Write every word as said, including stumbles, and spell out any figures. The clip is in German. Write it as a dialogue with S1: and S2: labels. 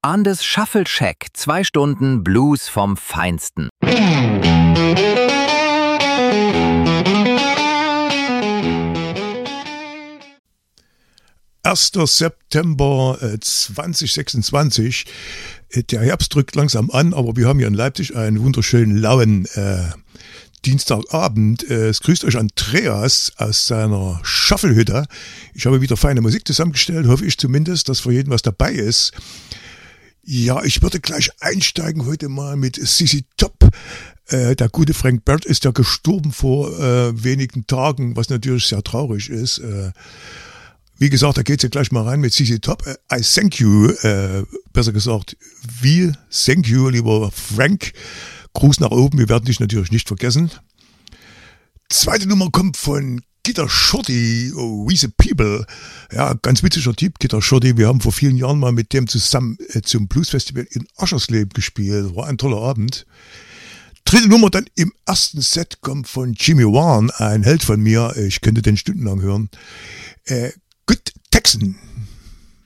S1: Andes Shuffle Shack. Zwei Stunden Blues vom Feinsten.
S2: erster September zwanzig sechsundzwanzig. Der Herbst drückt langsam an, aber wir haben hier in Leipzig einen wunderschönen lauen äh, Dienstagabend. Es grüßt euch Andreas aus seiner Shufflehütte. Ich habe wieder feine Musik zusammengestellt, hoffe ich zumindest, dass für jeden was dabei ist. Ja, ich würde gleich einsteigen heute mal mit Z Z Top. Äh, der gute Frank Bird ist ja gestorben vor äh, wenigen Tagen, was natürlich sehr traurig ist. Äh, Wie gesagt, da geht's ja gleich mal rein mit Z Z Top. I thank you, äh, besser gesagt, we thank you, lieber Frank. Gruß nach oben, wir werden dich natürlich nicht vergessen. Zweite Nummer kommt von Guitar Shorty, oh, We the People. Ja, ganz witziger Typ, Guitar Shorty. Wir haben vor vielen Jahren mal mit dem zusammen äh, zum Bluesfestival in Aschersleben gespielt. War ein toller Abend. Dritte Nummer dann im ersten Set kommt von Jimmy Warren, ein Held von mir. Ich könnte den stundenlang hören. Äh, Good Texan.